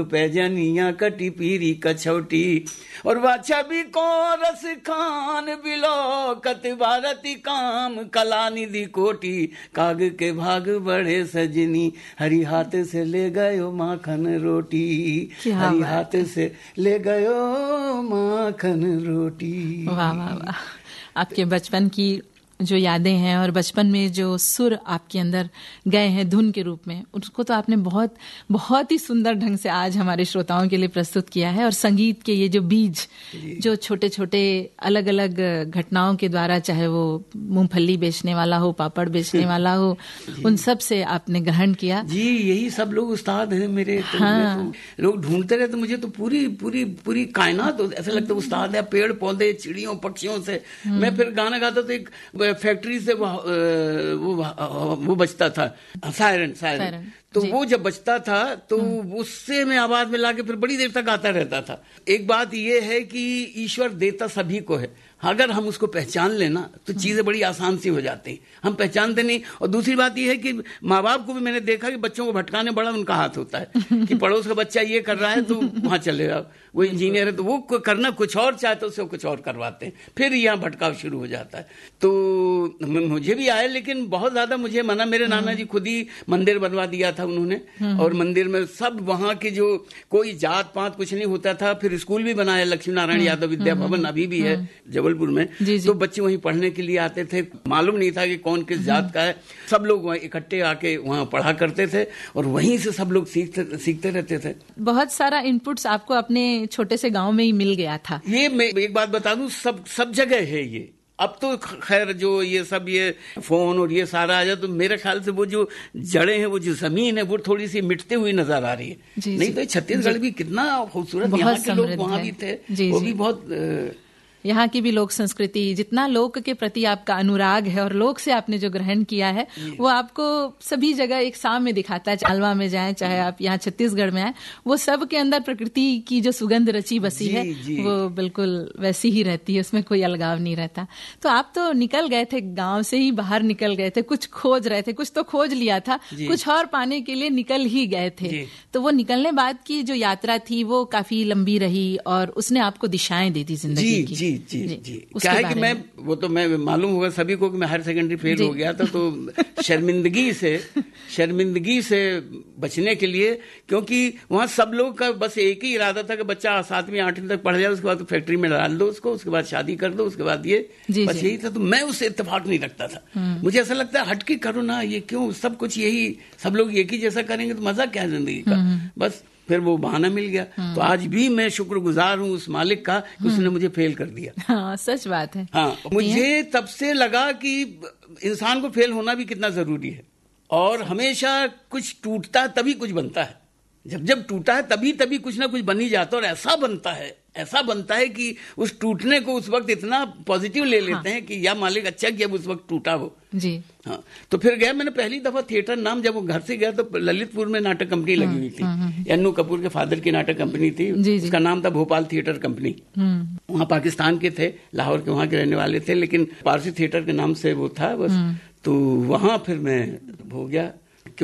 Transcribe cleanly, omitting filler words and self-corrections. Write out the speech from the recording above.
पैजनिया कटी पीरी कछौटी और वाछा भी को रस खान बिलो कत भारती काम कला निधि कोटी काग के भाग बड़े सजनी हरी हाथ से ले गयो माखन रोटी हरी हाथ से ले गयो माखन रोटी। वाह वाह वाह, आपके बचपन की जो यादें हैं और बचपन में जो सुर आपके अंदर गए हैं धुन के रूप में, उसको तो आपने बहुत बहुत ही सुंदर ढंग से आज हमारे श्रोताओं के लिए प्रस्तुत किया है। और संगीत के ये जो बीज जो छोटे छोटे अलग अलग घटनाओं के द्वारा, चाहे वो मूंगफली बेचने वाला हो, पापड़ बेचने वाला हो, उन सब से आपने ग्रहण किया। जी, यही सब लोग उस्ताद हैं मेरे। हाँ। तो लोग ढूंढते रहते, मुझे तो पूरी पूरी पूरी कायनात तो ऐसा लगता है उस्ताद है, पेड़ पौधे चिड़ियों पक्षियों से। मैं फिर गाना गाता तो एक फैक्ट्री से वो बजता था सायरन। तो वो जब बजता था तो उससे मैं आवाज में लाके फिर बड़ी देर तक गाता रहता था। एक बात ये है कि ईश्वर देता सभी को है, अगर हम उसको पहचान लेना तो चीजें बड़ी आसान सी हो जाती हैं। हम पहचानते नहीं। और दूसरी बात यह है कि माँ बाप को भी मैंने देखा कि बच्चों को भटकाने बड़ा उनका हाथ होता है कि पड़ोस का बच्चा ये कर रहा है तो वहां चले जाओ, वो इंजीनियर है तो वो करना कुछ और चाहते उससे कुछ और करवाते हैं, फिर यहाँ भटकाव शुरू हो जाता है। तो मुझे भी आया, लेकिन बहुत ज्यादा मुझे मना। मेरे नाना जी खुद ही मंदिर बनवा दिया था उन्होंने, और मंदिर में सब वहां के जो कोई जात पात कुछ नहीं होता था। फिर स्कूल भी बनाया, लक्ष्मी नारायण यादव विद्या भवन अभी भी है जबलपुर में। तो बच्चे वहीं पढ़ने के लिए आते थे, मालूम नहीं था कि कौन किस जात का है। सब लोग वहाँ इकट्ठे आके वहाँ पढ़ा करते थे और वहीं से सब लोग सीखते रहते थे। बहुत सारा इनपुट्स आपको अपने छोटे से गांव में ही मिल गया था। ये मैं एक बात बता दूं, सब जगह है ये। अब तो खैर जो ये सब ये फोन और ये सारा आ जाए तो मेरे ख्याल से वो जो जड़ें हैं, वो जो जमीन है, वो थोड़ी सी मिटते हुई नजर आ रही है। नहीं तो छत्तीसगढ़ भी कितना खूबसूरत, यहाँ के लोग वहाँ भी थे, वो भी बहुत यहाँ की भी लोक संस्कृति, जितना लोक के प्रति आपका अनुराग है और लोक से आपने जो ग्रहण किया है वो आपको सभी जगह एक सामने दिखाता है। चालवा में जाएं, चाहे आप यहाँ छत्तीसगढ़ में आए, वो सब के अंदर प्रकृति की जो सुगंध रची बसी है वो बिल्कुल वैसी ही रहती है, उसमें कोई अलगाव नहीं रहता। तो आप तो निकल गए थे, गाँव से ही बाहर निकल गए थे, कुछ खोज रहे थे, कुछ तो खोज लिया था, कुछ और पाने के लिए निकल ही गए थे। तो वो निकलने बाद की जो यात्रा थी वो काफी लंबी रही और उसने आपको दिशाएं दी थी जिंदगी की। जी। क्या है कि मैं मालूम होगा सभी को कि मैं हायर सेकेंडरी फेल हो गया था। तो शर्मिंदगी से बचने के लिए, क्योंकि वहाँ सब लोग का बस एक ही इरादा था कि बच्चा 7वीं 8वीं तक पढ़ जाए, उसके बाद तो फैक्ट्री में डाल दो उसको, उसके बाद शादी कर दो, उसके बाद ये बस यही था। तो मैं उससे इत्तेफाक नहीं रखता था। मुझे ऐसा लगता है हटके करो ना, ये क्यों सब कुछ यही सब लोग एक ही जैसा करेंगे तो मजा क्या है जिंदगी का। बस फिर वो बहाना मिल गया। तो आज भी मैं शुक्रगुजार हूँ उस मालिक का कि उसने मुझे फेल कर दिया। हाँ, सच बात है। हाँ, मुझे तब से लगा कि इंसान को फेल होना भी कितना जरूरी है, और हमेशा कुछ टूटता है तभी कुछ बनता है। जब टूटा है तभी कुछ ना कुछ बन ही जाता है, और ऐसा बनता है कि उस टूटने को उस वक्त इतना पॉजिटिव ले लेते हैं कि या मालिक अच्छा किया उस वक्त टूटा वो। जी हाँ, तो फिर गया मैंने पहली दफा थिएटर नाम, जब वो घर से गया तो ललितपुर में नाटक कंपनी लगी हुई थी। अन्नू कपूर के फादर की नाटक कंपनी थी, उसका नाम था भोपाल थिएटर कंपनी। वहाँ पाकिस्तान के थे, लाहौर के वहाँ के रहने वाले थे, लेकिन पारसी थिएटर के नाम से वो था बस। तो वहाँ फिर मैं हो गया